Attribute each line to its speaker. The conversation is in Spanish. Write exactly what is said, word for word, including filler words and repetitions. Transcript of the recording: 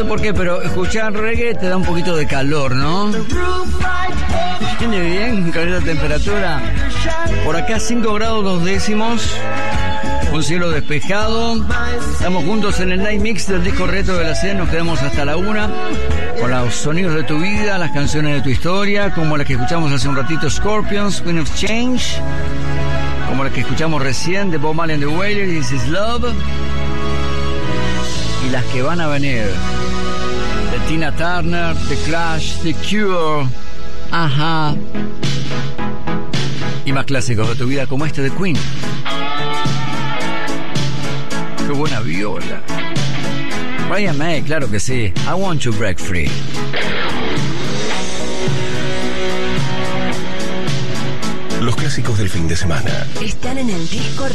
Speaker 1: sé por qué, pero escuchar reggae te da un poquito de calor, ¿no? Viene bien con esa temperatura. Por acá cinco grados dos décimos. Un cielo despejado. Estamos juntos en el Night Mix del disco retro de la C. Nos quedamos hasta la una con los sonidos de tu vida, las canciones de tu historia, como las que escuchamos hace un ratito, Scorpions, Wind of Change, como las que escuchamos recién de Bob Marley and the Wailers, This Is Love, y las que van a venir de Tina Turner, The Clash, The Cure, ajá, y más clásicos de tu vida como este de Queen. Qué buena viola. Brian May, claro que sí. I Want to Break Free.
Speaker 2: Los clásicos del fin de semana
Speaker 3: están en el disco